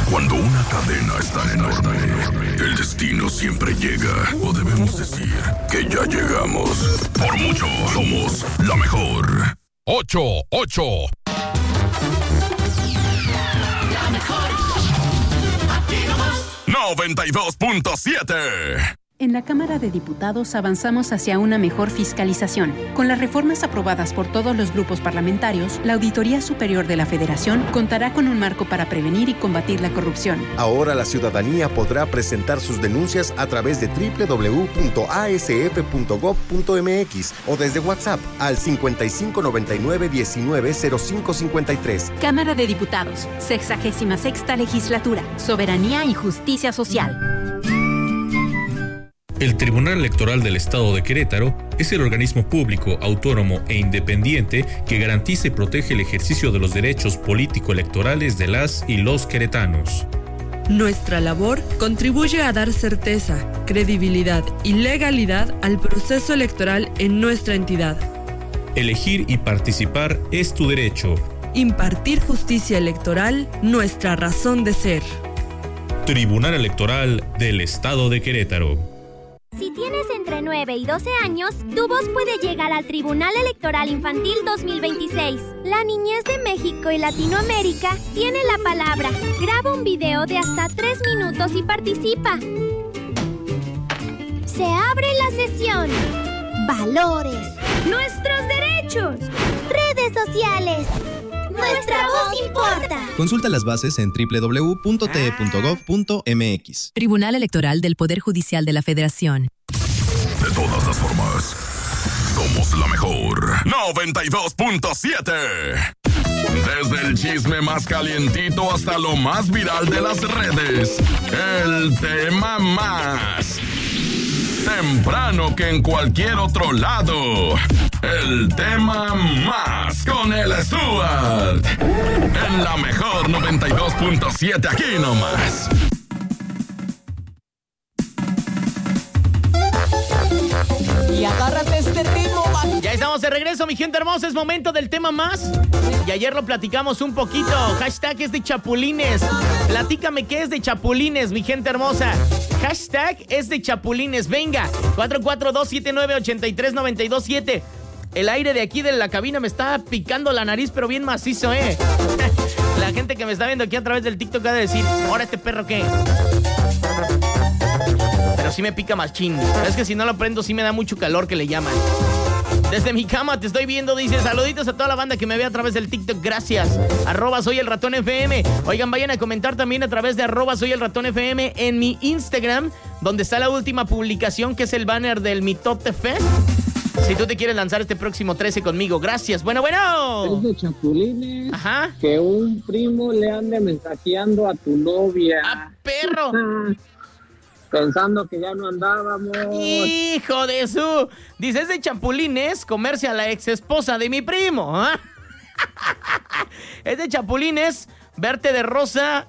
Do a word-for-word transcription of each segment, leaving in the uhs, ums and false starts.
Cuando una cadena es tan enorme, el destino siempre llega. O debemos decir que ya llegamos. Por mucho, somos la mejor. Ocho, ocho. La mejor. Aquí nomás. noventa y dos punto siete. En la Cámara de Diputados avanzamos hacia una mejor fiscalización. Con las reformas aprobadas por todos los grupos parlamentarios, la Auditoría Superior de la Federación contará con un marco para prevenir y combatir la corrupción. Ahora la ciudadanía podrá presentar sus denuncias a través de doble u doble u doble u punto a s f punto gob punto m x o desde WhatsApp al cincuenta y cinco noventa y nueve diecinueve cero cinco cincuenta y tres. Cámara de Diputados, sexagésima sexta Legislatura, Soberanía y Justicia Social. El Tribunal Electoral del Estado de Querétaro es el organismo público, autónomo e independiente que garantiza y protege el ejercicio de los derechos político-electorales de las y los queretanos. Nuestra labor contribuye a dar certeza, credibilidad y legalidad al proceso electoral en nuestra entidad. Elegir y participar es tu derecho. Impartir justicia electoral, nuestra razón de ser. Tribunal Electoral del Estado de Querétaro. Si tienes entre nueve y doce años, tu voz puede llegar al Tribunal Electoral Infantil dos mil veintiséis. La niñez de México y Latinoamérica tiene la palabra. Graba un video de hasta tres minutos y participa. Se abre la sesión. Valores. Nuestros derechos. Redes sociales. Nuestra voz importa. Consulta las bases en doble u doble u doble u punto t e punto gob punto m x. Tribunal Electoral del Poder Judicial de la Federación. De todas las formas, somos la mejor. noventa y dos punto siete. Desde el chisme más calientito hasta lo más viral de las redes. El tema más temprano que en cualquier otro lado. El tema más con el Stuart. En la mejor noventa y dos punto siete, aquí nomás. Y agárrate este ritmo. Ya estamos de regreso, mi gente hermosa. Es momento del tema más. Y ayer lo platicamos un poquito. Hashtag es de chapulines. Platícame qué es de chapulines, mi gente hermosa. Hashtag es de chapulines. Venga, cuatro cuatro dos siete nueve ocho tres nueve dos siete. El aire de aquí de la cabina me está picando la nariz, pero bien macizo, ¿eh? La gente que me está viendo aquí a través del TikTok va a decir, ¿ahora este perro qué? Pero sí me pica machín. Es que si no lo prendo sí me da mucho calor, que le llaman. Desde mi cama te estoy viendo, dice, saluditos a toda la banda que me ve a través del TikTok, gracias. Arroba soy el ratón F M. Oigan, vayan a comentar también a través de arroba soy el ratón F M en mi Instagram, donde está la última publicación, que es el banner del Mitote Fest. Si tú te quieres lanzar este próximo trece conmigo, gracias. Bueno, bueno. Es de chapulines. Ajá. Que un primo le ande mensajeando a tu novia. ¡Ah, perro! Pensando que ya no andábamos. ¡Hijo de su! Dice, es de chapulines comerse a la ex esposa de mi primo. ¿eh? Es de chapulines verte de rosa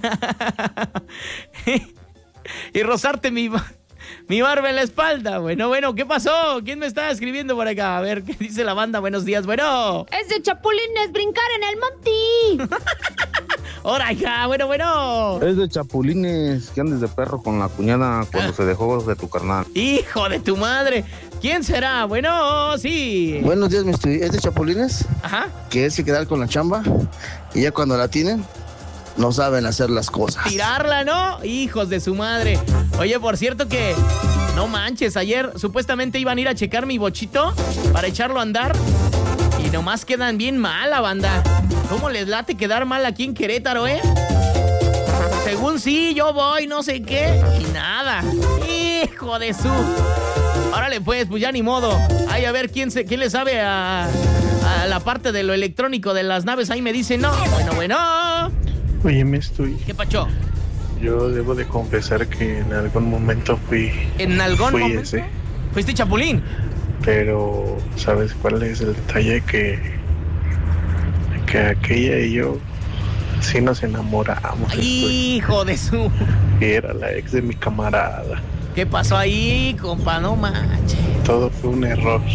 y rozarte mi... Mi barba en la espalda. Bueno, bueno, ¿qué pasó? ¿Quién me está escribiendo por acá? A ver, ¿qué dice la banda? Buenos días, bueno. Es de chapulines brincar en el monte. ¡Hora, hija! Bueno, bueno. Es de chapulines que andes de perro con la cuñada cuando ah. se dejó de tu carnal. ¡Hijo de tu madre! ¿Quién será? Bueno, sí. Buenos días, mister. Es de chapulines. Ajá. Que es que quedar con la chamba y ya cuando la tienen no saben hacer las cosas. Tirarla, ¿no? Hijos de su madre. Oye, por cierto que... No manches, ayer supuestamente iban a ir a checar mi bochito para echarlo a andar y nomás quedan bien mal, la banda. ¿Cómo les late quedar mal aquí en Querétaro, eh? Según sí, yo voy, no sé qué, y nada. Hijo de su... Órale, pues, pues ya ni modo. Ay, a ver, ¿quién, se, quién le sabe a, a la parte de lo electrónico de las naves? Ahí me dicen, no. Bueno, bueno... Oye, me estoy... ¿Qué pacho? Yo debo de confesar que en algún momento fui... ¿En algún fui momento? Ese. ¿Fuiste chapulín? Pero, ¿sabes cuál es el detalle? Que... Que aquella y yo sí nos enamoramos. Ay, hijo de su... Que era la ex de mi camarada. ¿Qué pasó ahí, compa? No manches. Todo fue un error.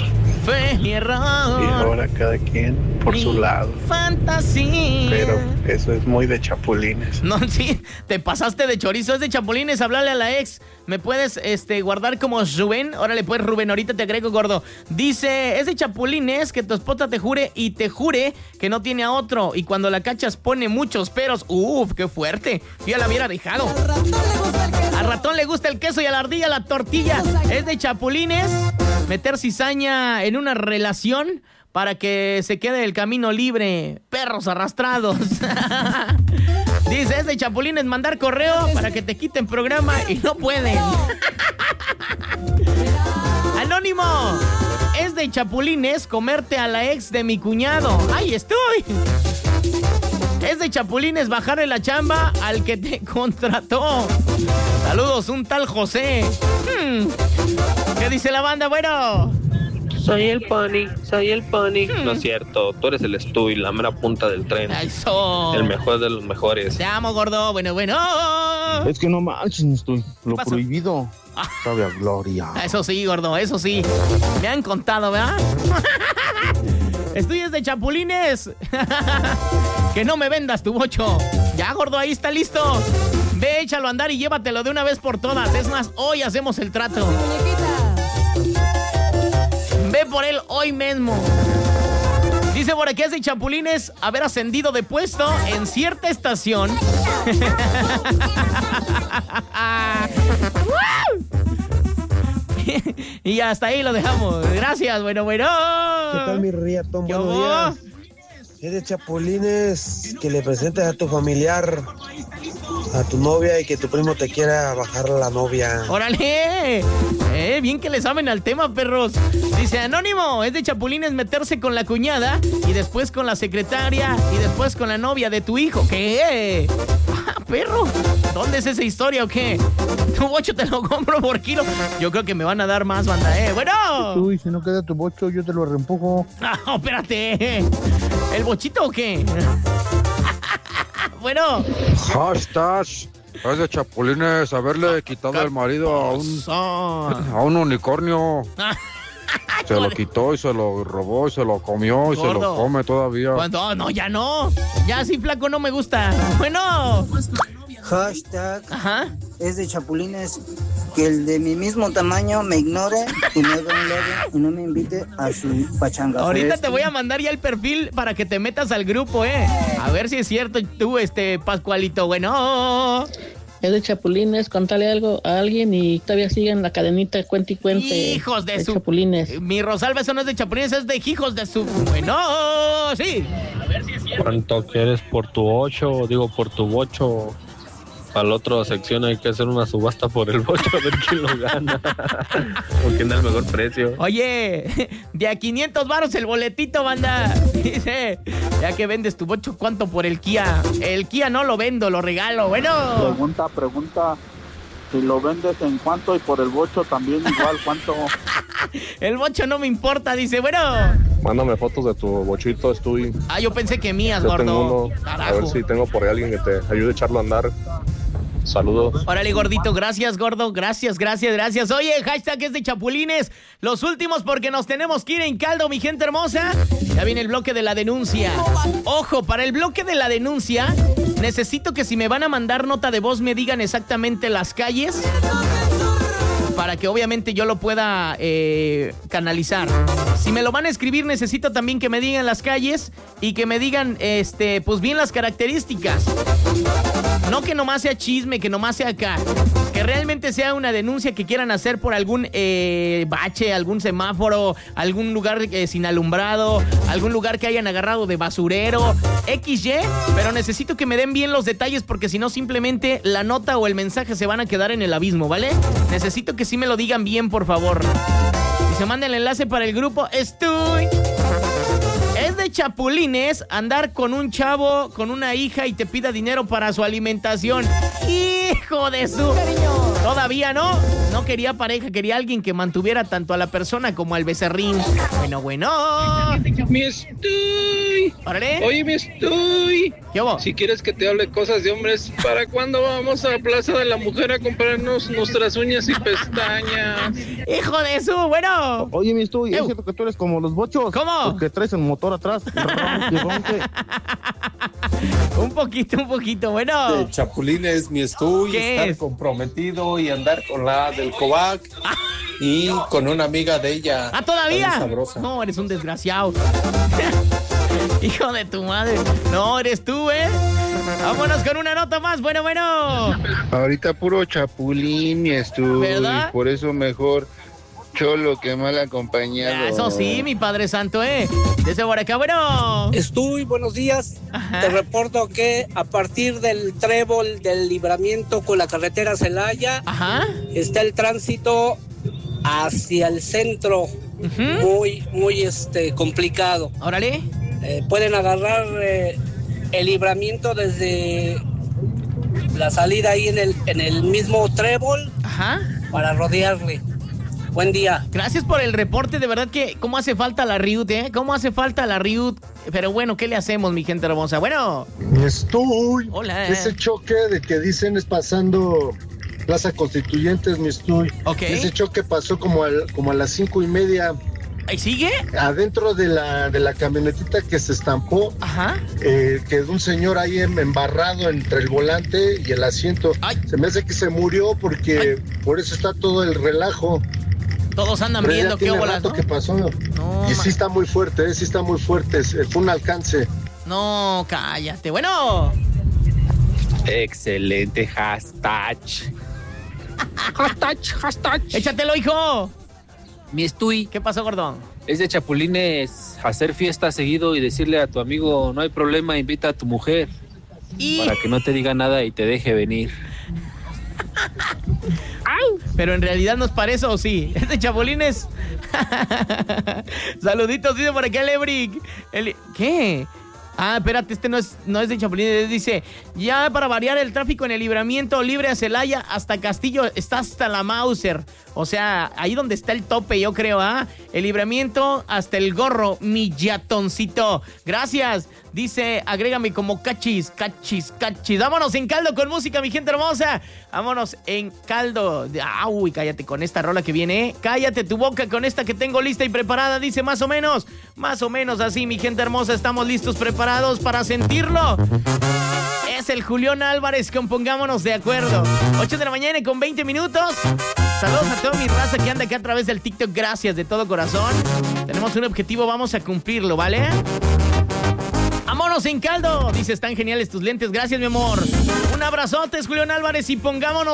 fue mi error. Y ahora cada quien por mi su lado. Fantasía. Pero eso es muy de chapulines. No, sí, te pasaste de chorizo, es de chapulines, hablarle a la ex. ¿Me puedes este, guardar como Rubén? Órale, pues, Rubén, ahorita te agrego, gordo. Dice, es de chapulines que tu esposa te jure y te jure que no tiene a otro. Y cuando la cachas pone muchos peros. Uf, qué fuerte. Yo ya la hubiera dejado. Al ratón le gusta el queso y a la ardilla la tortilla. Es de chapulines meter cizaña en una relación para que se quede el camino libre. Perros arrastrados. Dice, es de chapulines mandar correo para que te quiten programa y no pueden. Anónimo, es de chapulines comerte a la ex de mi cuñado. ¡Ahí estoy! Es de chapulines bajarle la chamba al que te contrató. Saludos, un tal José. Hmm. ¿Qué dice la banda? Bueno... Soy el Pony, soy el Pony. Hmm. No es cierto, tú eres el Stu y la mera punta del tren. Eso. El mejor de los mejores. Te amo, gordo. Bueno, bueno. Es que no manches, Stu. Lo pasó? Prohibido ah. sabe a gloria. Eso sí, gordo, eso sí. Me han contado, ¿verdad? Estudios de chapulines. Que no me vendas tu bocho. Ya, gordo, ahí está listo. Ve, échalo a andar y llévatelo de una vez por todas. Es más, hoy hacemos el trato. Ve por él hoy mismo. Dice por aquí, es de chapulines haber ascendido de puesto en cierta estación. Y hasta ahí lo dejamos. Gracias, bueno, bueno. ¿Qué tal, mi riatón? Buenos días. Es de chapulines que le presentes a tu familiar, a tu novia, y que tu primo te quiera bajar la novia. ¡Órale! Eh, bien que le saben al tema, perros. Dice, Anónimo, es de chapulines meterse con la cuñada y después con la secretaria y después con la novia de tu hijo. ¿Qué? Ah, perro, ¿dónde es esa historia o qué? Tu bocho te lo compro por kilo. Yo creo que me van a dar más, banda, eh. Bueno. Uy, si no queda tu bocho, yo te lo reempujo. No, espérate. ¿El bochito o qué? Bueno. Hashtag. Es de chapulines haberle quitado el marido a un, a un unicornio. Se lo quitó y se lo robó y se lo comió y Gordo. Se lo come todavía. No, no, ya no. Ya así flaco no me gusta. Bueno. Hashtag. Ajá. Es de chapulines que el de mi mismo tamaño me ignore y me haga un lado y no me invite a su pachanga. Ahorita te voy a mandar ya el perfil para que te metas al grupo, eh. A ver si es cierto tú, este, Pascualito. Bueno. Es de chapulines, contarle algo a alguien y todavía siguen la cadenita cuente y cuente. Hijos de, de su... chapulines. Mi Rosalba, eso no es de chapulines, es de hijos de su... Bueno, sí. A ver si es cierto. ¿Cuánto quieres por tu ocho? Digo, por tu bocho. Para la otra sección hay que hacer una subasta por el bocho a ver quién lo gana. O quién da el mejor precio. Oye, de a quinientos varos el boletito, banda. Dice, ya que vendes tu bocho, ¿cuánto por el Kia? El Kia no lo vendo, lo regalo. Bueno. Pregunta, pregunta. Si lo vendes, ¿en cuánto? Y por el bocho también igual, ¿cuánto? El bocho no me importa, dice, bueno. Mándame fotos de tu bochito, estoy. Ah, yo pensé que mías, yo gordo. Tengo uno. A ver si tengo por ahí alguien que te ayude a echarlo a andar. Saludos. Órale, gordito, gracias, gordo, gracias, gracias, gracias. Oye, hashtag es de chapulines. Los últimos porque nos tenemos que ir en caldo, mi gente hermosa. Ya viene el bloque de la denuncia. Ojo, para el bloque de la denuncia, necesito que si me van a mandar nota de voz me digan exactamente las calles, para que obviamente yo lo pueda eh, canalizar. Si me lo van a escribir, necesito también que me digan las calles y que me digan, este, pues bien las características. No que nomás sea chisme, que nomás sea acá. Que realmente sea una denuncia que quieran hacer por algún eh, bache, algún semáforo, algún lugar eh, sin alumbrado, algún lugar que hayan agarrado de basurero, equis ye, pero necesito que me den bien los detalles porque si no simplemente la nota o el mensaje se van a quedar en el abismo, ¿vale? Necesito que sí me lo digan bien, por favor. Y se manda el enlace para el grupo. Estoy... Es de chapulines andar con un chavo, con una hija y te pida dinero para su alimentación. ¡Hijo de su! Todavía no. No quería pareja, quería alguien que mantuviera tanto a la persona como al becerrín. Bueno, bueno. Mi estoy. ¿Órale? Oye, mi estoy. ¿Qué hubo? Si quieres que te hable cosas de hombres, ¿para cuándo vamos a la Plaza de la Mujer a comprarnos nuestras uñas y pestañas? ¡Hijo de su! Bueno. Oye, mi estoy, ¿es cierto que tú eres como los bochos? ¿Cómo? Que traes el motor atrás. Ronque, ronque. Un poquito, un poquito, bueno. De chapulines, mi estoy, estar es? comprometido y andar con la del Kovac y con una amiga de ella. ¿Ah, todavía? No, eres un desgraciado. Hijo de tu madre. No, eres tú, ¿eh? Vámonos con una nota más. Bueno, bueno. Ahorita puro chapulín, mi estoy. ¿Verdad? Por eso mejor cholo que mal acompañado. Eso sí, mi Padre Santo, ¿eh? Desde por acá, bueno. Estoy, buenos días. Ajá. Te reporto que a partir del trébol del libramiento con la carretera Celaya, Ajá. está el tránsito hacia el centro. Uh-huh. Muy, muy este, complicado. Órale. Eh, pueden agarrar eh, el libramiento desde la salida ahí en el, en el mismo trébol. Ajá. Para rodearle. Buen día. Gracias por el reporte, de verdad que cómo hace falta la Riut, ¿eh? Cómo hace falta la Riut. Pero bueno, ¿qué le hacemos, mi gente hermosa? Bueno. Estoy. Hola. Ese choque de que dicen es pasando Plaza Constituyentes, mi estoy. Ok. Ese choque pasó como, al, como a las cinco y media. ¿Ahí sigue? Adentro de la, de la camionetita que se estampó. Ajá. Eh, quedó un señor ahí embarrado entre el volante y el asiento. Ay. Se me hace que se murió porque Ay. por eso está todo el relajo. Todos andan Pero viendo qué bolas, ¿no? que pasó. No, y man. sí está muy fuerte, ¿eh? sí está muy fuerte. Fue un alcance. No, cállate. Bueno. Excelente hashtag. Hashtag, hashtag. Échatelo, hijo. Mi estoy. ¿Qué pasó, gordón? Es de chapulines hacer fiesta seguido y decirle a tu amigo, no hay problema, invita a tu mujer. Y... para que no te diga nada y te deje venir. Pero en realidad nos parece o sí. Es de chapulines. Saluditos, dice por acá el Ebrick. El... ¿Qué? Ah, espérate, este no es, no es de chapulines. Dice, ya para variar el tráfico en el libramiento libre a Celaya hasta Castillo, está hasta la Mauser. O sea, ahí donde está el tope, yo creo, ¿ah? ¿eh? El libramiento hasta el Gorro, mi yatoncito. Gracias. Dice, agrégame como cachis, cachis, cachis. Vámonos en caldo con música, mi gente hermosa. Vámonos en caldo. Ah, uy, cállate con esta rola que viene, ¿eh? Cállate tu boca con esta que tengo lista y preparada. Dice más o menos, más o menos así, mi gente hermosa. Estamos listos, preparados para sentirlo. Es el Julián Álvarez, compongámonos de acuerdo. ocho de la mañana con veinte minutos. Saludos a toda mi raza que anda acá a través del TikTok. Gracias de todo corazón. Tenemos un objetivo, vamos a cumplirlo, ¿vale? ¡Vámonos en caldo! Dice, están geniales tus lentes. Gracias, mi amor. Un abrazote, Julián Álvarez, y pongámonos